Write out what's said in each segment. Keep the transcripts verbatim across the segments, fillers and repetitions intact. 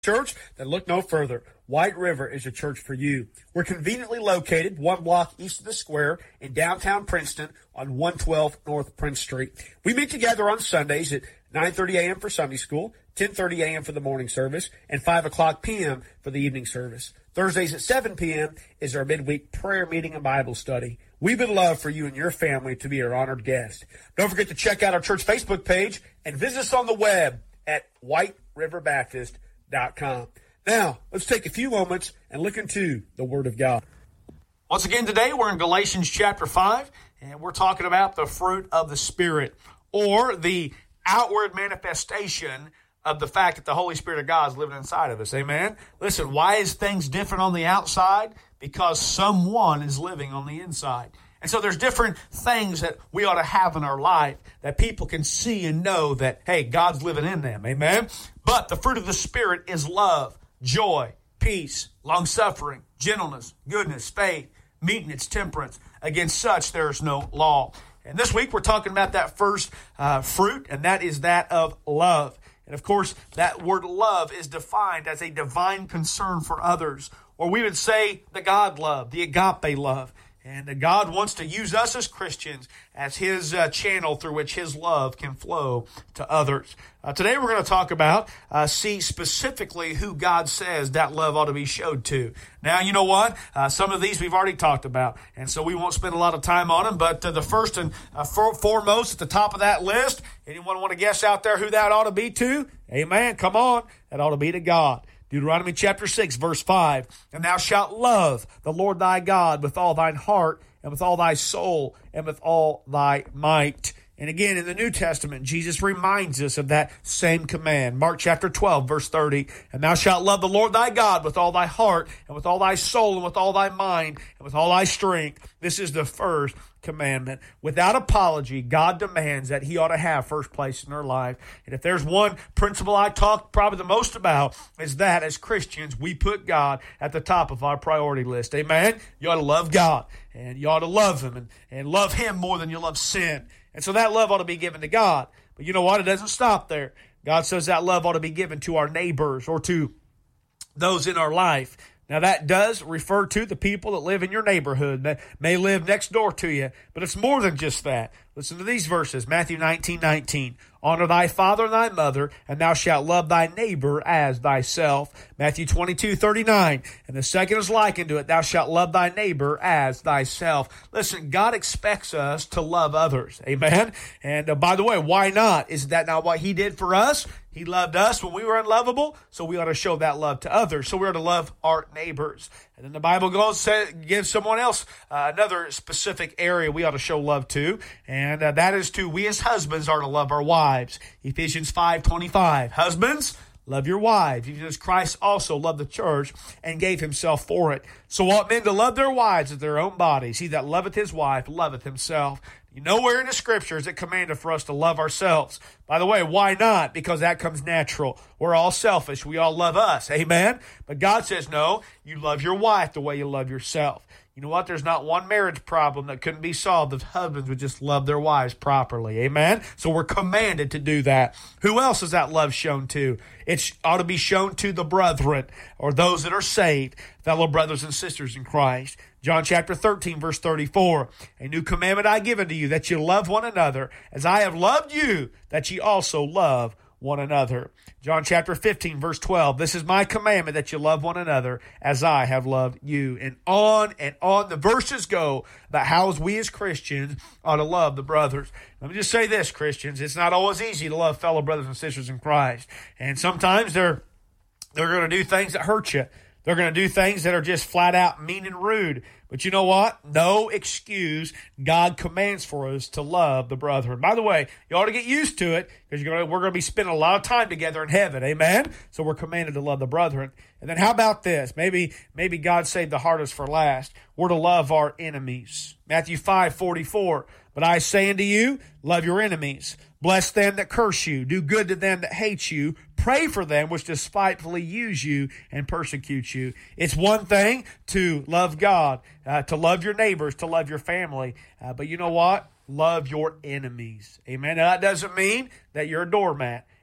church, then look no further. White River is a church for you. We're conveniently located one block east of the square in downtown Princeton on one twelve North Prince Street. We meet together on Sundays at nine thirty a.m. for Sunday school, ten thirty a.m. for the morning service, and five o'clock p.m. for the evening service. Thursdays at seven p.m. is our midweek prayer meeting and Bible study. We would love for you and your family to be our honored guest. Don't forget to check out our church Facebook page and visit us on the web at white river baptist dot com. Now, let's take a few moments and look into the Word of God. Once again, today we're in Galatians chapter five, and we're talking about the fruit of the Spirit, or the outward manifestation of the fact that the Holy Spirit of God is living inside of us. Amen? Listen, why is things different on the outside? Because someone is living on the inside. And so there's different things that we ought to have in our life that people can see and know that, hey, God's living in them. Amen? But the fruit of the Spirit is love, joy, peace, long-suffering, gentleness, goodness, faith, meekness, temperance. Against such there is no law. And this week we're talking about that first uh, fruit, and that is that of love. And of course, that word love is defined as a divine concern for others, or we would say the God love, the agape love. And God wants to use us as Christians as His uh, channel through which His love can flow to others. Uh, today we're going to talk about, uh, see specifically who God says that love ought to be showed to. Now, you know what? Uh, some of these we've already talked about, and so we won't spend a lot of time on them. But uh, the first and uh, for, foremost at the top of that list, anyone want to guess out there who that ought to be to? Amen. Come on. That ought to be to God. Deuteronomy chapter six, verse five, and thou shalt love the Lord thy God with all thine heart and with all thy soul and with all thy might. And again, in the New Testament, Jesus reminds us of that same command. Mark chapter twelve, verse thirty, and thou shalt love the Lord thy God with all thy heart and with all thy soul and with all thy mind and with all thy strength. This is the first commandment. Without apology, God demands that He ought to have first place in our life. And if there's one principle I talk probably the most about, is that as Christians, we put God at the top of our priority list. Amen? You ought to love God, and you ought to love Him, and, and love Him more than you love sin. And so that love ought to be given to God. But you know what? It doesn't stop there. God says that love ought to be given to our neighbors or to those in our life. Now, that does refer to the people that live in your neighborhood, that may live next door to you. But it's more than just that. Listen to these verses. Matthew nineteen nineteen. Honor thy father and thy mother, and thou shalt love thy neighbor as thyself. Matthew twenty-two thirty-nine. And the second is likened to it. Thou shalt love thy neighbor as thyself. Listen, God expects us to love others. Amen? And uh, by the way, why not? Isn't that not what He did for us? He loved us when we were unlovable, so we ought to show that love to others. So we ought to love our neighbors. And then the Bible goes say, gives someone else uh, another specific area we ought to show love to, and uh, that is to we as husbands are to love our wives. Ephesians five twenty-five. Husbands, love your wives, even as Christ also loved the church and gave Himself for it. So ought men to love their wives as their own bodies. He that loveth his wife loveth himself. Nowhere in the Scriptures it commanded for us to love ourselves. By the way, why not? Because that comes natural. We're all selfish. We all love us. Amen? But God says, no, you love your wife the way you love yourself. You know what? There's not one marriage problem that couldn't be solved if husbands would just love their wives properly. Amen? So we're commanded to do that. Who else is that love shown to? It ought to be shown to the brethren, or those that are saved, fellow brothers and sisters in Christ. John chapter thirteen, verse thirty-four. A new commandment I give unto you, that you love one another, as I have loved you, that ye also love one another. John chapter fifteen, verse twelve. This is my commandment, that you love one another as I have loved you. And on and on the verses go about how we as Christians ought to love the brothers. Let me just say this, Christians. It's not always easy to love fellow brothers and sisters in Christ. And sometimes they're, they're going to do things that hurt you. They're going to do things that are just flat out mean and rude. But you know what? No excuse. God commands for us to love the brethren. By the way, you ought to get used to it, because you're going to, we're going to be spending a lot of time together in heaven. Amen? So we're commanded to love the brethren. And then how about this? Maybe, maybe God saved the hardest for last. We're to love our enemies. Matthew five forty-four. But I say unto you, love your enemies. Bless them that curse you. Do good to them that hate you. Pray for them which despitefully use you and persecute you. It's one thing to love God, uh, to love your neighbors, to love your family. Uh, but you know what? Love your enemies. Amen. Now, that doesn't mean that you're a doormat.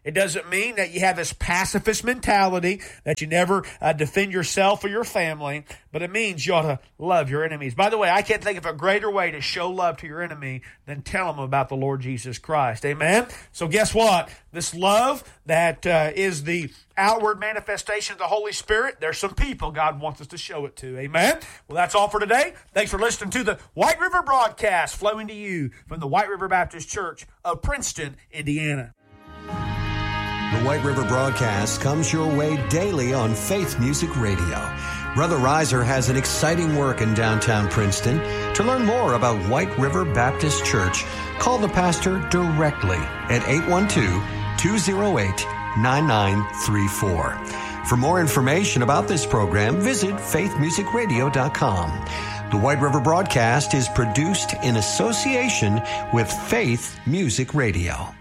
It doesn't mean that you have this pacifist mentality, that you never uh, defend yourself or your family, but it means you ought to love your enemies. By the way, I can't think of a greater way to show love to your enemy than tell them about the Lord Jesus Christ. Amen? So guess what? This love that uh, is the outward manifestation of the Holy Spirit, there's some people God wants us to show it to. Amen? Well, that's all for today. Thanks for listening to the White River broadcast flowing to you from the White River Baptist Church of Princeton, Indiana. The White River broadcast comes your way daily on Faith Music Radio. Brother Reiser has an exciting work in downtown Princeton. To learn more about White River Baptist Church, call the pastor directly at eight one two, two oh eight, nine nine three four. For more information about this program, visit faith music radio dot com. The White River broadcast is produced in association with Faith Music Radio.